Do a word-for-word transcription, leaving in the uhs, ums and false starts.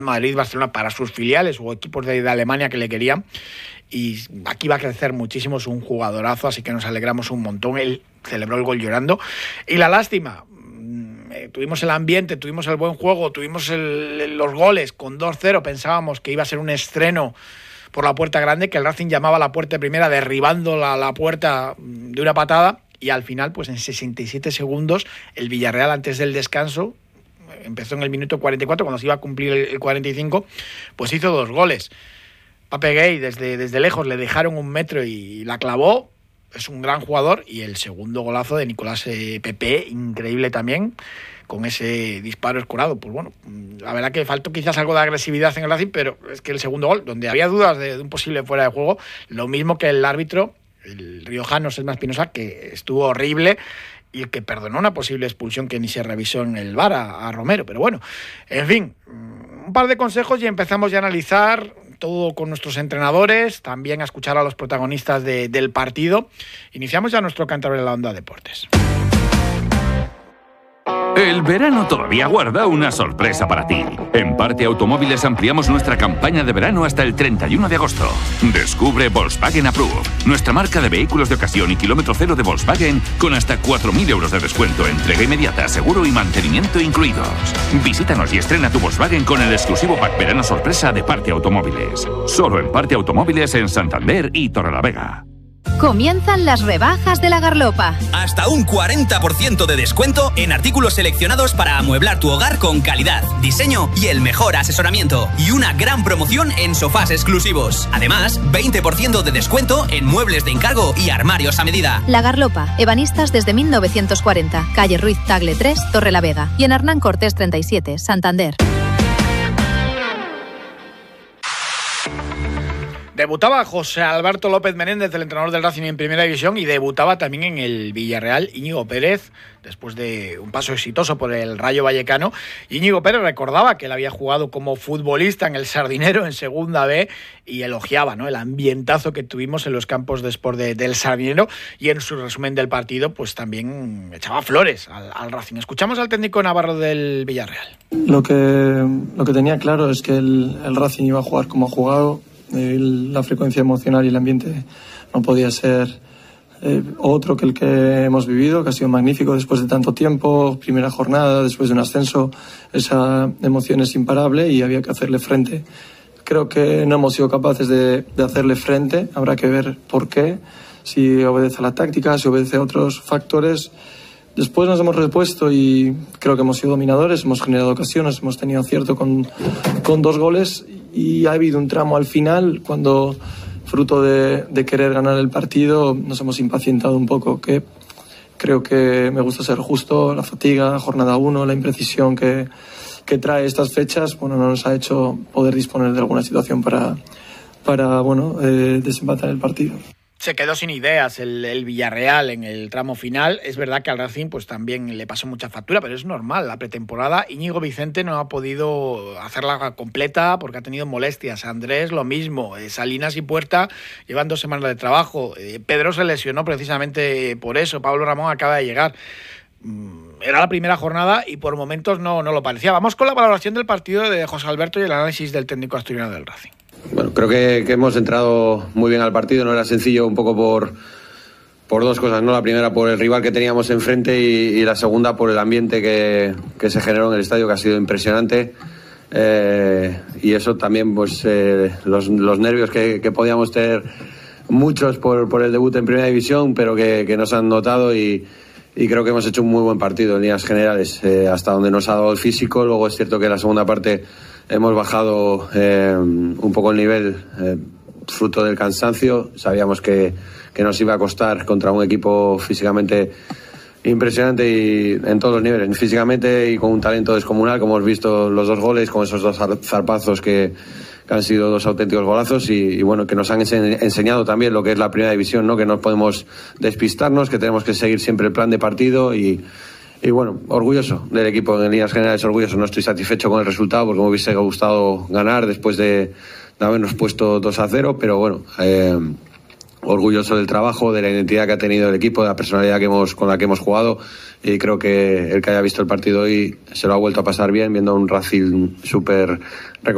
Madrid, Barcelona para sus filiales o equipos de, de Alemania que le querían, y aquí va a crecer muchísimo, es un jugadorazo, así que nos alegramos un montón. Él celebró el gol llorando. Y la lástima, eh, tuvimos el ambiente, tuvimos el buen juego, tuvimos el, los goles con dos cero, pensábamos que iba a ser un estreno por la puerta grande, que el Racing llamaba a la puerta primera derribando la, la puerta de una patada, y al final pues en sesenta y siete segundos el Villarreal, antes del descanso, empezó en el minuto cuarenta y cuatro, cuando se iba a cumplir el cuarenta y cinco, pues hizo dos goles. Pape Gay desde, desde lejos le dejaron un metro y la clavó. Es un gran jugador. Y el segundo golazo de Nicolás eh, Pepe, increíble también, con ese disparo escurado. Pues bueno, la verdad que faltó quizás algo de agresividad en el Racing, pero es que el segundo gol, donde había dudas de, de un posible fuera de juego, lo mismo que el árbitro, el riojano Selma Espinosa, que estuvo horrible, y el que perdonó una posible expulsión que ni se revisó en el V A R a, a Romero. Pero bueno, en fin, un par de consejos y empezamos ya a analizar todo con nuestros entrenadores, también a escuchar a los protagonistas de, del partido. Iniciamos ya nuestro Cántabro en la Onda Deportes. El verano todavía guarda una sorpresa para ti. En Parte Automóviles ampliamos nuestra campaña de verano hasta el treinta y uno de agosto. Descubre Volkswagen Approved, nuestra marca de vehículos de ocasión y kilómetro cero de Volkswagen, con hasta cuatro mil euros de descuento, entrega inmediata, seguro y mantenimiento incluidos. Visítanos y estrena tu Volkswagen con el exclusivo pack verano sorpresa de Parte Automóviles. Solo en Parte Automóviles en Santander y Torrelavega. Comienzan las rebajas de La Garlopa. Hasta un cuarenta por ciento de descuento en artículos seleccionados para amueblar tu hogar con calidad, diseño y el mejor asesoramiento. Y una gran promoción en sofás exclusivos. Además, veinte por ciento de descuento en muebles de encargo y armarios a medida. La Garlopa, ebanistas desde mil novecientos cuarenta. Calle Ruiz Tagle tres, Torrelavega. Y en Hernán Cortés treinta y siete, Santander. Debutaba José Alberto López Menéndez, el entrenador del Racing en Primera División, y debutaba también en el Villarreal Íñigo Pérez, después de un paso exitoso por el Rayo Vallecano. Íñigo Pérez recordaba que él había jugado como futbolista en el Sardinero en Segunda B y elogiaba, ¿no?, el ambientazo que tuvimos en los campos de Sport de, del Sardinero, y en su resumen del partido pues también echaba flores al, al Racing. Escuchamos al técnico navarro del Villarreal. Lo que, lo que tenía claro es que el, el Racing iba a jugar como ha jugado. El, la frecuencia emocional y el ambiente no podía ser eh, otro que el que hemos vivido, que ha sido magnífico después de tanto tiempo, primera jornada, después de un ascenso. Esa emoción es imparable y había que hacerle frente. Creo que no hemos sido capaces de, de hacerle frente, habrá que ver por qué, si obedece a la táctica, si obedece a otros factores. Después nos hemos repuesto y creo que hemos sido dominadores, hemos generado ocasiones, hemos tenido acierto con, con dos goles, y ha habido un tramo al final cuando, fruto de, de querer ganar el partido, nos hemos impacientado un poco, que creo que me gusta ser justo. La fatiga, jornada uno, la imprecisión que, que trae estas fechas, bueno, no nos ha hecho poder disponer de alguna situación para, para bueno, eh, desempatar el partido. Se quedó sin ideas el, el Villarreal en el tramo final. Es verdad que al Racing pues también le pasó mucha factura, pero es normal. La pretemporada, Íñigo Vicente no ha podido hacerla completa porque ha tenido molestias. Andrés lo mismo. Eh, Salinas y Puerta llevan dos semanas de trabajo. Eh, Pedro se lesionó precisamente por eso. Pablo Ramón acaba de llegar. Mm, era la primera jornada y por momentos no, no lo parecía. Vamos con la valoración del partido de José Alberto y el análisis del técnico asturiano del Racing. Bueno, creo que, que hemos entrado muy bien al partido. No era sencillo, un poco por, por dos cosas, ¿no? La primera por el rival que teníamos enfrente y, y la segunda por el ambiente que, que se generó en el estadio, que ha sido impresionante. Eh, y eso también, pues eh, los, los nervios que, que podíamos tener muchos por, por el debut en Primera División, pero que, que nos han notado, y, y creo que hemos hecho un muy buen partido en líneas generales, eh, hasta donde nos ha dado el físico. Luego es cierto que en la segunda parte hemos bajado eh, un poco el nivel, eh, fruto del cansancio. Sabíamos que, que nos iba a costar contra un equipo físicamente impresionante y en todos los niveles, físicamente y con un talento descomunal, como hemos visto los dos goles, con esos dos zarpazos que, que han sido dos auténticos golazos, y, y bueno, que nos han enseñado también lo que es la Primera División, ¿no? Que no podemos despistarnos, que tenemos que seguir siempre el plan de partido. y Y bueno, orgulloso del equipo, en líneas generales orgulloso. No estoy satisfecho con el resultado porque me hubiese gustado ganar después de, de habernos puesto dos a cero, pero bueno, eh, orgulloso del trabajo, de la identidad que ha tenido el equipo, de la personalidad que hemos, con la que hemos jugado, y creo que el que haya visto el partido hoy se lo ha vuelto a pasar bien, viendo un Racing súper